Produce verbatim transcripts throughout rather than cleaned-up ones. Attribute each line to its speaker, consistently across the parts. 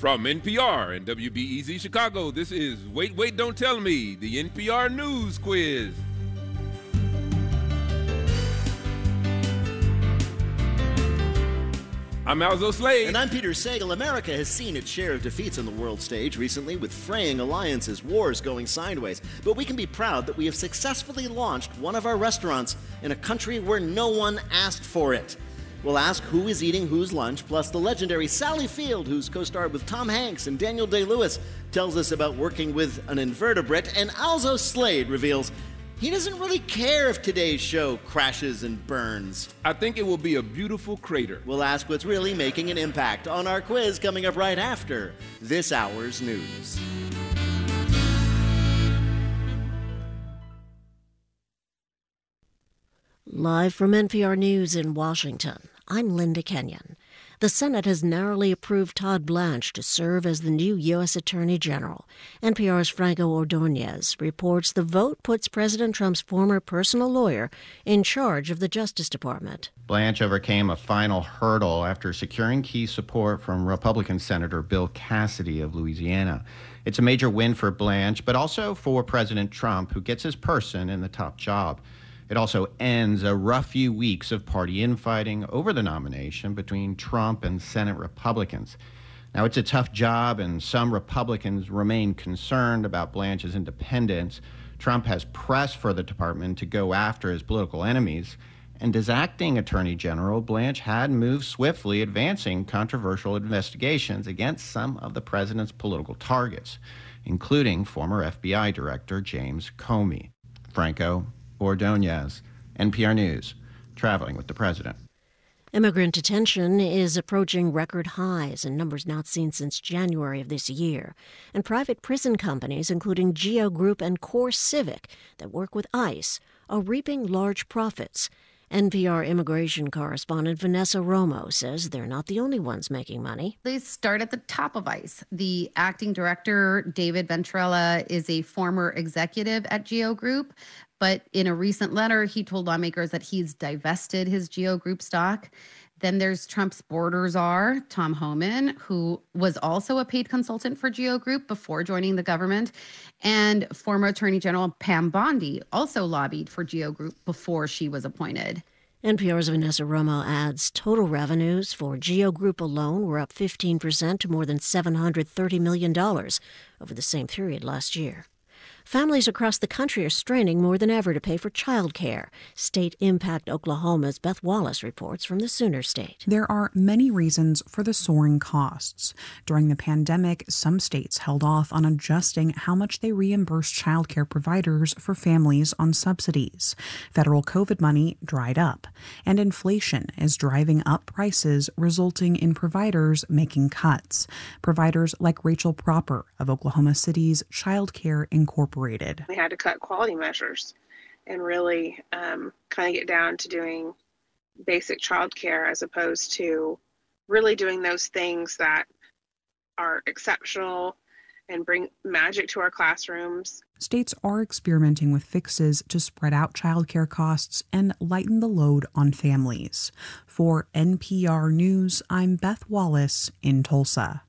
Speaker 1: From N P R and W B E Z Chicago, this is Wait, Wait, Don't Tell Me, the N P R News Quiz. I'm Alzo Slade.
Speaker 2: And I'm Peter Sagal. America has seen its share of defeats on the world stage recently, with fraying alliances, wars going sideways. But we can be proud that we have successfully launched one of our restaurants in a country where no one asked for it. We'll ask who is eating whose lunch, plus the legendary Sally Field, who's co-starred with Tom Hanks and Daniel Day-Lewis, tells us about working with an invertebrate, and Alzo Slade reveals he doesn't really care if today's show crashes and burns.
Speaker 1: I think it will be a beautiful crater.
Speaker 2: We'll ask what's really making an impact on our quiz coming up right after this hour's news.
Speaker 3: Live from N P R News in Washington, I'm Linda Kenyon. The Senate has narrowly approved Todd Blanche to serve as the new U S Attorney General. N P R's Franco Ordonez reports the vote puts President Trump's former personal lawyer in charge of the Justice Department.
Speaker 4: Blanche overcame a final hurdle after securing key support from Republican Senator Bill Cassidy of Louisiana. It's a major win for Blanche, but also for President Trump, who gets his person in the top job. It also ends a rough few weeks of party infighting over the nomination between Trump and Senate Republicans. Now, it's a tough job, and some Republicans remain concerned about Blanche's independence. Trump has pressed for the department to go after his political enemies, and as acting Attorney General, Blanche had moved swiftly, advancing controversial investigations against some of the president's political targets, including former F B I Director James Comey. Franco Ordonez, N P R News, traveling with the president.
Speaker 3: Immigrant detention is approaching record highs in numbers not seen since January of this year. And private prison companies, including Geo Group and Core Civic, that work with ICE, are reaping large profits. N P R immigration correspondent Vanessa Romo says they're not the only ones making money.
Speaker 5: They start at the top of ICE. The acting director, David Ventrella, is a former executive at Geo Group. But in a recent letter, he told lawmakers that he's divested his Geo Group stock. Then there's Trump's boarder czar, Tom Homan, who was also a paid consultant for Geo Group before joining the government. And former Attorney General Pam Bondi also lobbied for Geo Group before she was appointed.
Speaker 3: N P R's Vanessa Romo adds total revenues for Geo Group alone were up fifteen percent to more than seven hundred thirty million dollars over the same period last year. Families across the country are straining more than ever to pay for child care. State Impact Oklahoma's Beth Wallace reports from the Sooner State.
Speaker 6: There are many reasons for the soaring costs. During the pandemic, some states held off on adjusting how much they reimburse child care providers for families on subsidies. Federal COVID money dried up, and inflation is driving up prices, resulting in providers making cuts. Providers like Rachel Proper of Oklahoma City's Child Care Incorporated.
Speaker 7: We had to cut quality measures and really um, kind of get down to doing basic child care as opposed to really doing those things that are exceptional and bring magic to our classrooms.
Speaker 6: States are experimenting with fixes to spread out child care costs and lighten the load on families. For N P R News, I'm Beth Wallace in Tulsa.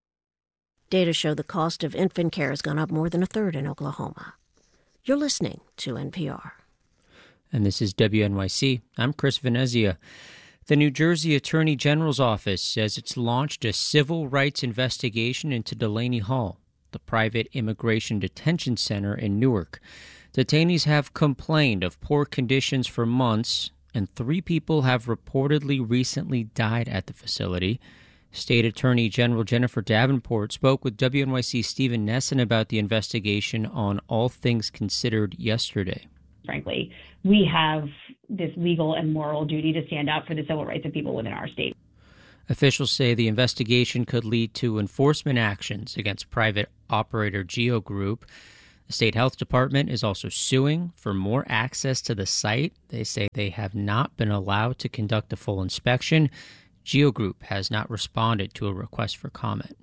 Speaker 3: Data show the cost of infant care has gone up more than a third in Oklahoma. You're listening to N P R.
Speaker 8: And this is W N Y C. I'm Chris Venezia. The New Jersey Attorney General's office says it's launched a civil rights investigation into Delaney Hall, the private immigration detention center in Newark. Detainees have complained of poor conditions for months, and three people have reportedly recently died at the facility. State Attorney General Jennifer Davenport spoke with W N Y C's Stephen Nesson about the investigation on All Things Considered yesterday.
Speaker 9: Frankly, we have this legal and moral duty to stand up for the civil rights of people within our state.
Speaker 8: Officials say the investigation could lead to enforcement actions against private operator Geo Group. The state health department is also suing for more access to the site. They say they have not been allowed to conduct a full inspection. Geo Group has not responded to a request for comment.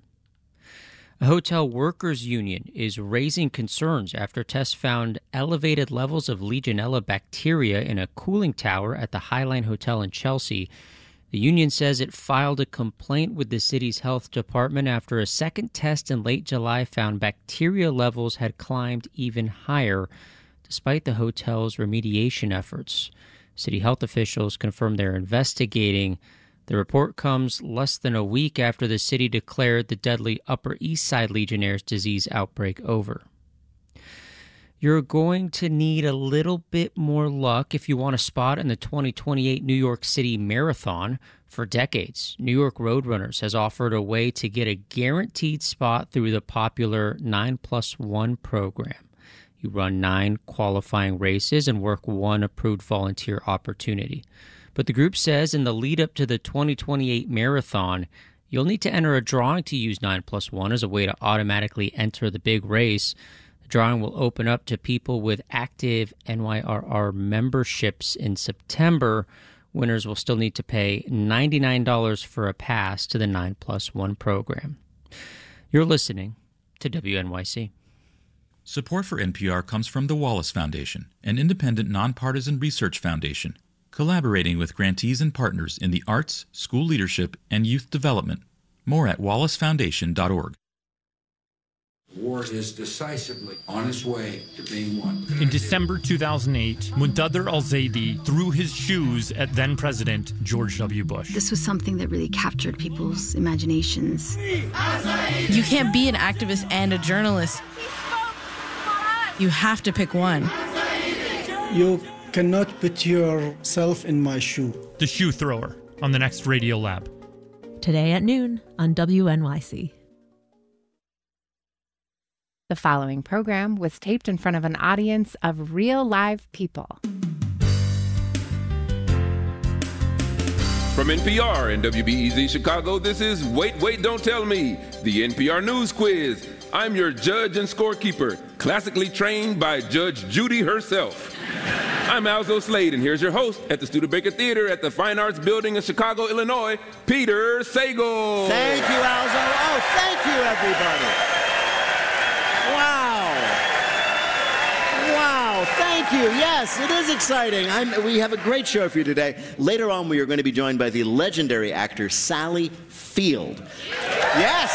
Speaker 8: A hotel workers union is raising concerns after tests found elevated levels of Legionella bacteria in a cooling tower at the Highline Hotel in Chelsea. The union says it filed a complaint with the city's health department after a second test in late July found bacteria levels had climbed even higher, despite the hotel's remediation efforts. City health officials confirmed they're investigating. The report comes less than a week after the city declared the deadly Upper East Side Legionnaire's disease outbreak over. You're going to need a little bit more luck if you want a spot in the twenty twenty-eight New York City Marathon. For decades, New York Roadrunners has offered a way to get a guaranteed spot through the popular nine plus one program. You run nine qualifying races and work one approved volunteer opportunity. But the group says in the lead up to the twenty twenty-eight Marathon, you'll need to enter a drawing to use nine plus one as a way to automatically enter the big race. The drawing will open up to people with active N Y R R memberships in September. Winners will still need to pay ninety-nine dollars for a pass to the nine plus one program. You're listening to W N Y C.
Speaker 10: Support for N P R comes from the Wallace Foundation, an independent, nonpartisan research foundation, collaborating with grantees and partners in the arts, school leadership, and youth development. More at wallace foundation dot org.
Speaker 11: War is decisively on its way to being won.
Speaker 12: In December two thousand eight, Muntadhir al-Zaidi threw his shoes at then-President George W. Bush.
Speaker 13: This was something that really captured people's imaginations.
Speaker 14: You can't be an activist and a journalist. You have to pick one.
Speaker 15: You cannot put yourself in my shoe.
Speaker 12: The Shoe Thrower on the next Radio Lab.
Speaker 16: Today at noon on W N Y C.
Speaker 17: The following program was taped in front of an audience of real live people.
Speaker 1: From N P R and W B E Z Chicago, this is Wait, Wait, Don't Tell Me, the N P R News Quiz. I'm your judge and scorekeeper, classically trained by Judge Judy herself. I'm Alzo Slade, and here's your host at the Studebaker Theater at the Fine Arts Building in Chicago, Illinois, Peter Sagal.
Speaker 2: Thank you, Alzo. Oh, thank you, everybody. Wow. Wow, thank you. Yes, it is exciting. I'm, we have a great show for you today. Later on, we are going to be joined by the legendary actor Sally Field. Yes.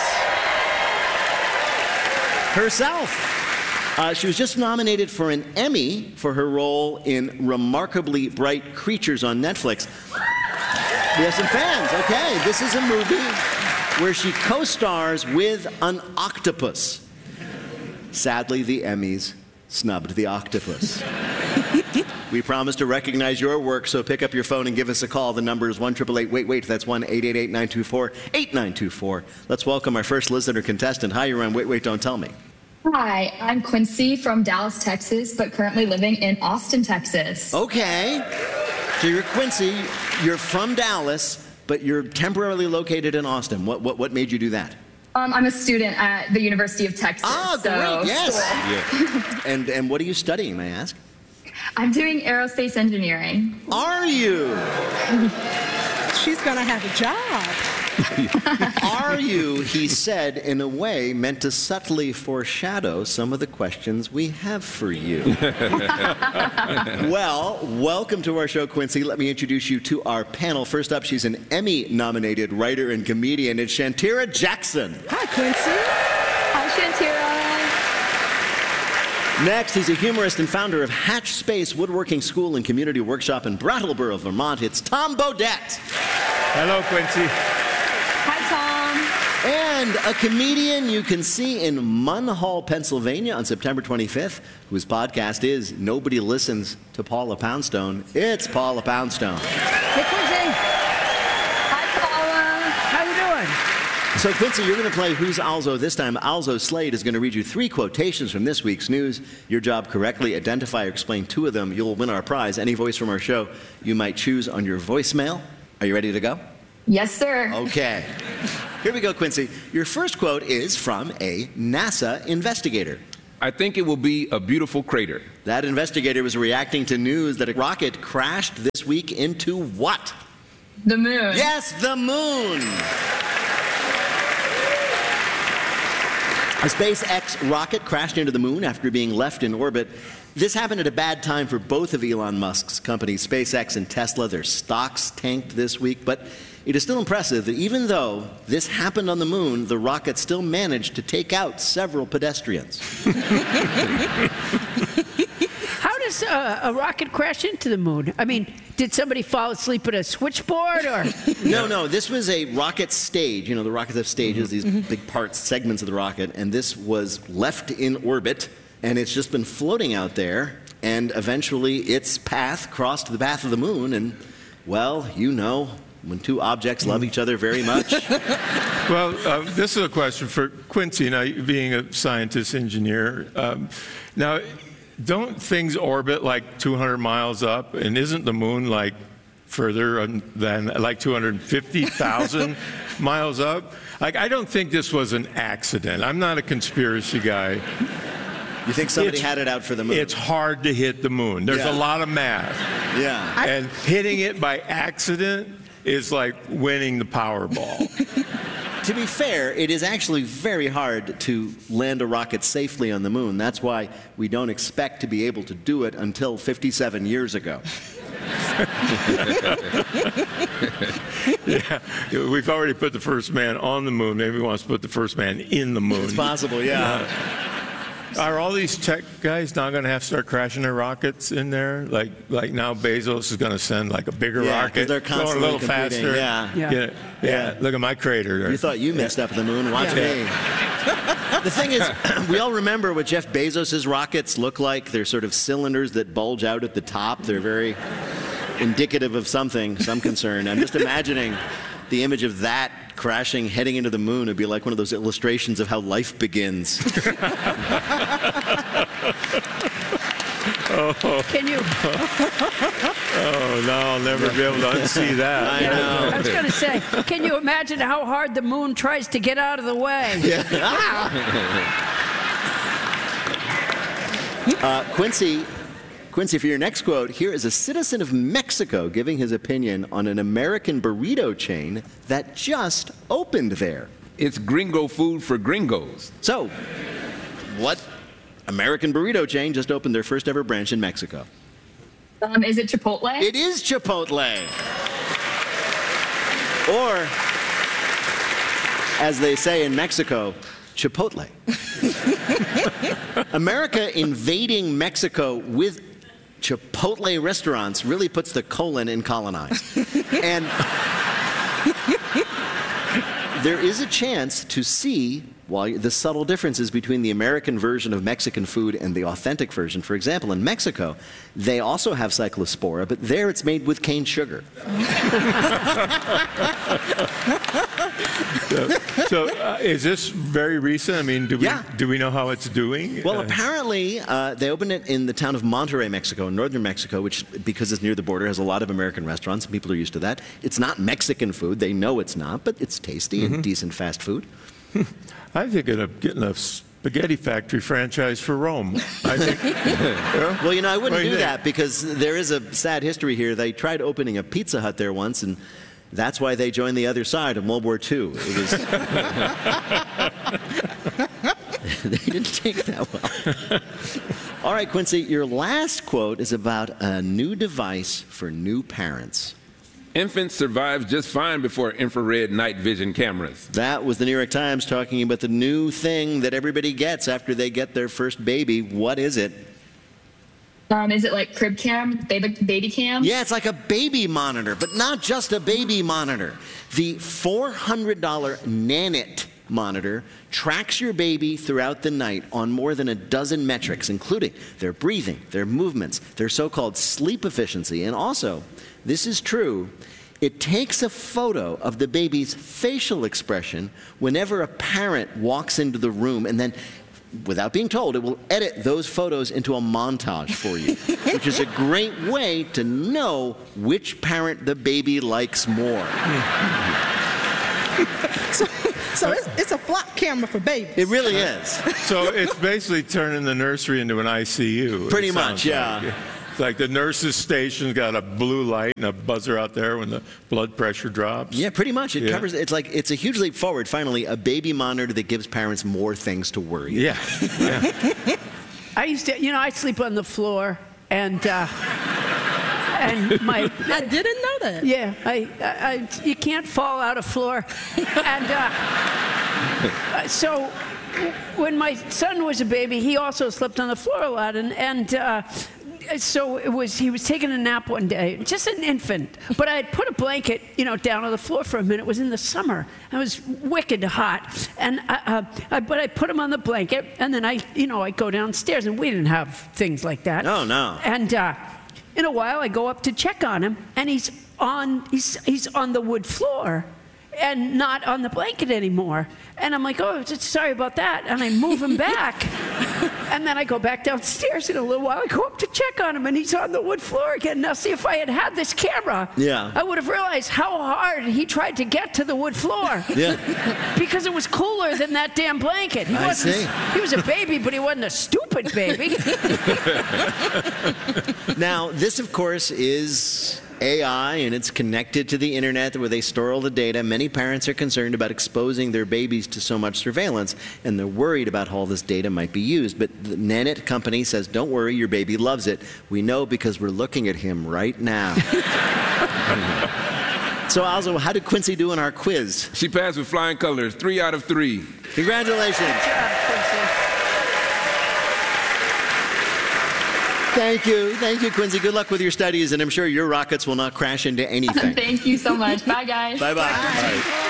Speaker 2: Herself. Uh, she was just nominated for an Emmy for her role in Remarkably Bright Creatures on Netflix. We have some fans. Okay, this is a movie where she co-stars with an octopus. Sadly, the Emmys snubbed the octopus. We promise to recognize your work, so pick up your phone and give us a call. The number is one eight eight eight, wait, wait. That's one eight eight eight, nine two four, eight nine two four. Let's welcome our first listener contestant. Hi, you're on Wait, Wait, Don't Tell Me.
Speaker 18: Hi, I'm Quincy from Dallas, Texas, but currently living in Austin, Texas.
Speaker 2: Okay. So you're Quincy, you're from Dallas, but you're temporarily located in Austin. What, what, what made you do that?
Speaker 18: Um, I'm a student at the University of Texas.
Speaker 2: Ah, great,
Speaker 18: so
Speaker 2: yes.
Speaker 18: Yeah.
Speaker 2: and, and what are you studying, may I ask?
Speaker 18: I'm doing aerospace engineering.
Speaker 2: Are you?
Speaker 19: She's going to have a job.
Speaker 2: Are you, he said, in a way meant to subtly foreshadow some of the questions we have for you. Well, welcome to our show, Quincy. Let me introduce you to our panel. First up, she's an Emmy-nominated writer and comedian. It's Shantira Jackson.
Speaker 19: Hi, Quincy.
Speaker 18: Hi, Shantira.
Speaker 2: Next, he's a humorist and founder of Hatch Space Woodworking School and Community Workshop in Brattleboro, Vermont. It's Tom Bodett.
Speaker 20: Hello, Quincy.
Speaker 18: Hi, Tom.
Speaker 2: And a comedian you can see in Munhall, Pennsylvania on September twenty-fifth, whose podcast is Nobody Listens to Paula Poundstone. It's Paula Poundstone.
Speaker 19: Hey, Quincy.
Speaker 18: Hi, Paula.
Speaker 19: How you doing?
Speaker 2: So, Quincy, you're going to play Who's Alzo this time. Alzo Slade is going to read you three quotations from this week's news. Your job, correctly identify or explain two of them. You'll win our prize. Any voice from our show you might choose on your voicemail. Are you ready to go?
Speaker 18: Yes, sir.
Speaker 2: Okay. Here we go, Quincy. Your first quote is from a NASA investigator.
Speaker 1: I think it will be a beautiful crater.
Speaker 2: That investigator was reacting to news that a rocket crashed this week into what?
Speaker 18: The moon.
Speaker 2: Yes, the moon. A SpaceX rocket crashed into the moon after being left in orbit. This happened at a bad time for both of Elon Musk's companies, SpaceX and Tesla. Their stocks tanked this week, but it is still impressive that even though this happened on the moon, the rocket still managed to take out several pedestrians.
Speaker 21: How does uh, a rocket crash into the moon? I mean, did somebody fall asleep at a switchboard or?
Speaker 2: No, no, this was a rocket stage. You know, the rockets have stages,
Speaker 21: Mm-hmm.
Speaker 2: these big parts, segments of the rocket, and this was left in orbit, and it's just been floating out there, and eventually its path crossed the path of the moon, and, well, you know, when two objects love each other very much.
Speaker 20: Well, uh, this is a question for Quincy, now being a scientist engineer. Um, now, don't things orbit like two hundred miles up, and isn't the moon like further than like two hundred fifty thousand miles up? Like, I don't think this was an accident. I'm not a conspiracy guy.
Speaker 2: You think somebody
Speaker 20: It's-
Speaker 2: had it out for the moon?
Speaker 20: It's hard to hit the moon. There's
Speaker 2: Yeah.
Speaker 20: a lot of math.
Speaker 2: Yeah.
Speaker 20: And hitting it by accident is like winning the Powerball.
Speaker 2: To be fair, it is actually very hard to land a rocket safely on the moon. That's why we don't expect to be able to do it until fifty-seven years ago.
Speaker 20: Yeah, we've already put the first man on the moon. Maybe he wants to put the first man in the moon.
Speaker 2: It's possible, yeah.
Speaker 20: Uh, are all these tech guys not going to have to start crashing their rockets in there? Like, like now Bezos is going to send like a bigger
Speaker 2: Yeah, 'cause
Speaker 20: rocket,
Speaker 2: they're
Speaker 20: going a
Speaker 2: constantly
Speaker 20: little
Speaker 2: competing,
Speaker 20: faster.
Speaker 2: yeah.
Speaker 20: yeah,
Speaker 2: Yeah.
Speaker 20: yeah. Look at my crater.
Speaker 2: You thought you messed up the moon. Watch
Speaker 20: Yeah.
Speaker 2: me. The thing is, we all remember what Jeff Bezos' rockets look like. They're sort of cylinders that bulge out at the top. They're very indicative of something, some concern. I'm just imagining the image of that crashing, heading into the moon. Would be like one of those illustrations of how life begins.
Speaker 20: Oh.
Speaker 21: Can you?
Speaker 20: Oh, no, I'll never be able to unsee that.
Speaker 2: I know.
Speaker 21: I was going to say, can you imagine how hard the moon tries to get out of the way?
Speaker 2: Uh, Quincy, Quincy, for your next quote, here is a citizen of Mexico giving his opinion on an American burrito chain that just opened there.
Speaker 1: It's gringo food for gringos.
Speaker 2: So, what American burrito chain just opened their first ever branch in Mexico?
Speaker 18: Um, is it Chipotle?
Speaker 2: It is Chipotle. Or, as they say in Mexico, Chipotle. America invading Mexico with Chipotle restaurants really puts the colon in colonized. And there is a chance to see why the subtle differences between the American version of Mexican food and the authentic version. For example, in Mexico, they also have cyclospora, but there it's made with cane sugar.
Speaker 20: So, so uh, is this very recent? I mean, do we,
Speaker 2: Yeah.
Speaker 20: do we know how it's doing?
Speaker 2: Well,
Speaker 20: Uh,
Speaker 2: apparently, uh, they opened it in the town of Monterrey, Mexico, in northern Mexico, which, because it's near the border, has a lot of American restaurants, and people are used to that. It's not Mexican food. They know it's not, but it's tasty and decent fast food.
Speaker 20: I'm thinking of getting a spaghetti factory franchise for Rome. I think. Yeah?
Speaker 2: Well, you know, I wouldn't
Speaker 20: What do
Speaker 2: do
Speaker 20: you think?
Speaker 2: that because there is a sad history here. They tried opening a Pizza Hut there once, and that's why they joined the other side in World War Two. It was. They didn't take that well. All right, Quincy, your last quote is about a new device for new parents.
Speaker 1: Infants survive just fine before infrared night vision cameras.
Speaker 2: That was the New York Times talking about the new thing that everybody gets after they get their first baby. What is it?
Speaker 18: Um, is it like crib cam, baby, baby cam?
Speaker 2: Yeah, it's like a baby monitor, but not just a baby monitor. The four hundred dollars Nanit monitor tracks your baby throughout the night on more than a dozen metrics, including their breathing, their movements, their so-called sleep efficiency, and also, this is true, it takes a photo of the baby's facial expression whenever a parent walks into the room, and then, without being told, it will edit those photos into a montage for you, which is a great way to know which parent the baby likes more.
Speaker 19: so so it's, it's a flock camera for babies.
Speaker 2: It really is.
Speaker 20: So it's basically turning the nursery into an I C U. it
Speaker 2: Pretty much,
Speaker 20: sounds
Speaker 2: yeah.
Speaker 20: like. It's like the nurse's station's got a blue light and a buzzer out there when the blood pressure drops.
Speaker 2: Yeah, pretty much. It
Speaker 20: Yeah.
Speaker 2: covers. It's like it's a huge leap forward. Finally, a baby monitor that gives parents more things to worry
Speaker 20: Yeah.
Speaker 2: about.
Speaker 20: yeah.
Speaker 21: I used to, you know, I sleep on the floor, and uh, and my.
Speaker 14: I didn't know that.
Speaker 21: Yeah, I, I, I you can't fall out of floor, and uh, so when my son was a baby, he also slept on the floor a lot, and and. Uh, So it was. He was taking a nap one day, just an infant. But I had put a blanket, you know, down on the floor for a minute. It was in the summer. It was wicked hot, and I, uh, I, but I put him on the blanket, and then I, you know, I go downstairs, and we didn't have things like that.
Speaker 2: Oh no.
Speaker 21: And uh, in a while, I go up to check on him, and he's on. He's he's on the wood floor, and not on the blanket anymore. And I'm like, oh, sorry about that. And I move him back. And then I go back downstairs in a little while. I go up to check on him, and he's on the wood floor again. Now, see, if I had had this camera,
Speaker 2: yeah.
Speaker 21: I would have realized how hard he tried to get to the wood floor.
Speaker 2: Yeah.
Speaker 21: Because it was cooler than that damn blanket. He
Speaker 2: I
Speaker 21: wasn't,
Speaker 2: see.
Speaker 21: He was a baby, but he wasn't a stupid baby.
Speaker 2: Now, this, of course, is A I, and it's connected to the internet where they store all the data. Many parents are concerned about exposing their babies to so much surveillance, and they're worried about how all this data might be used. But the Nanit company says, don't worry, your baby loves it. We know because we're looking at him right now. So, also, how did Quincy do in our quiz?
Speaker 1: She passed with flying colors, three out of three.
Speaker 2: Congratulations.
Speaker 21: Good job, Quincy.
Speaker 2: Thank you. Thank you, Quincy. Good luck with your studies, and I'm sure your rockets will not crash into anything.
Speaker 18: Thank you so much. Bye, guys.
Speaker 2: Bye-bye. Bye.